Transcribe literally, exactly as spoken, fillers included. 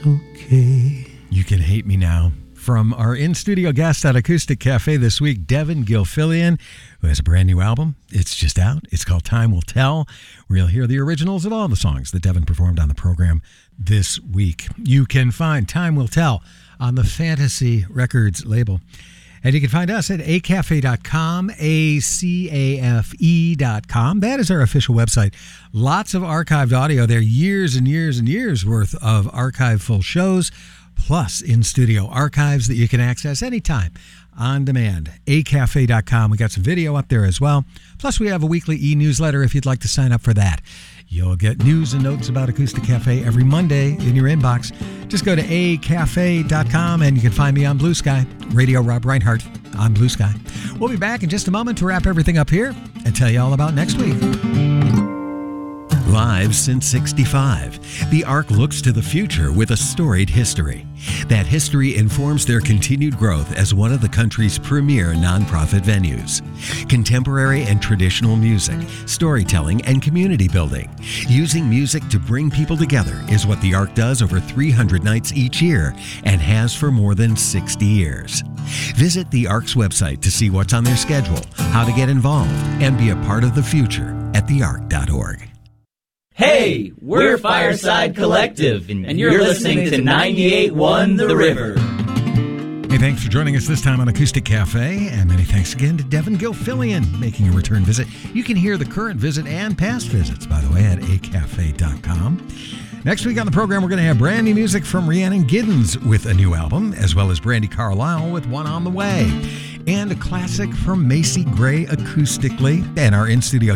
Okay. You Can Hate Me Now. From our in-studio guest at Acoustic Cafe this week, Devin Gilfillian, who has a brand new album. It's just out. It's called Time Will Tell, where you'll hear the originals of all the songs that Devin performed on the program this week. You can find Time Will Tell on the Fantasy Records label. And you can find us at a cafe dot com, A C A F E dot com. That is our official website. Lots of archived audio there, years and years and years worth of archive full shows, plus in-studio archives that you can access anytime on demand. a cafe dot com. We got some video up there as well. Plus, we have a weekly e-newsletter if you'd like to sign up for that. You'll get news and notes about Acoustic Cafe every Monday in your inbox. Just go to a cafe dot com and you can find me on Blue Sky. Radio Rob Reinhardt on Blue Sky. We'll be back in just a moment to wrap everything up here and tell you all about next week. Live since sixty-five, the Ark looks to the future with a storied history. That history informs their continued growth as one of the country's premier nonprofit venues. Contemporary and traditional music, storytelling, and community building. Using music to bring people together is what the Ark does over three hundred nights each year and has for more than sixty years. Visit the Ark's website to see what's on their schedule, how to get involved, and be a part of the future at the ark dot org. Hey, we're Fireside Collective, and you're listening to ninety-eight point one The River. Hey, thanks for joining us this time on Acoustic Cafe, and many thanks again to Devin Gilfillian making a return visit. You can hear the current visit and past visits, by the way, at a cafe dot com. Next week on the program, we're going to have brand new music from Rhiannon Giddens with a new album, as well as Brandi Carlile with One on the Way, and a classic from Macy Gray acoustically, and our in-studio